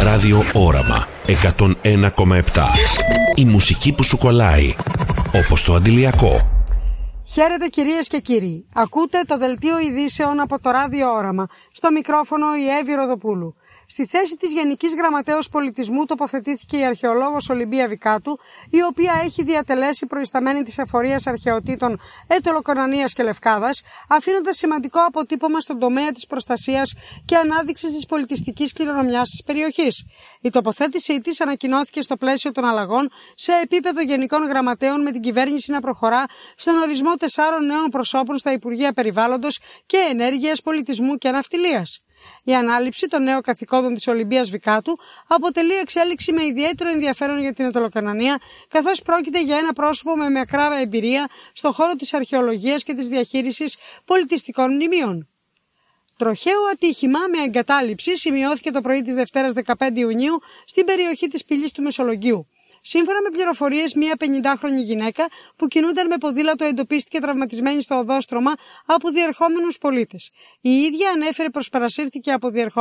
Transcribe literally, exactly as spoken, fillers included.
Ράδιο Όραμα εκατόν ένα κόμμα επτά. Η μουσική που σου κολλάει, όπως το αντιλιακό. Χαίρετε κυρίες και κύριοι. Ακούτε το δελτίο ειδήσεων από το Ράδιο Όραμα. Στο μικρόφωνο η Εύη Ροδοπούλου. Στη θέση της Γενικής Γραμματέως Πολιτισμού τοποθετήθηκε η αρχαιολόγος Ολυμπία Βικάτου, η οποία έχει διατελέσει προϊσταμένη της εφορίας αρχαιοτήτων Αιτωλοκονανίας και Λευκάδας, αφήνοντας σημαντικό αποτύπωμα στον τομέα της προστασίας και ανάδειξης της πολιτιστικής κληρονομιάς της περιοχής. Η τοποθέτησή της ανακοινώθηκε στο πλαίσιο των αλλαγών σε επίπεδο Γενικών Γραμματέων, με την κυβέρνηση να προχωρά στον ορισμό τεσσάρων νέων προσώπων στα Υπουργεία Περιβάλλοντος και Ενέργειας, Πολιτισμού και Ναυτιλίας. Η ανάληψη των νέων καθηκόντων της Ολυμπίας Βικάτου αποτελεί εξέλιξη με ιδιαίτερο ενδιαφέρον για την Αιτωλοκονανία, καθώς πρόκειται για ένα πρόσωπο με μακρά εμπειρία στον χώρο της αρχαιολογίας και της διαχείρισης πολιτιστικών μνημείων. Τροχαίο ατύχημα με εγκατάλειψη σημειώθηκε το πρωί της Δευτέρας δεκαπέντε Ιουνίου στην περιοχή της Πύλης του Μεσολογγίου. Σύμφωνα με πληροφορίες, μία πενηντάχρονη γυναίκα που κινούνταν με ποδήλατο εντοπίστηκε τραυματισμένη στο οδόστρωμα από διερχόμενους πολίτες. Η ίδια ανέφερε πως παρασύρθηκε από διερχόμενους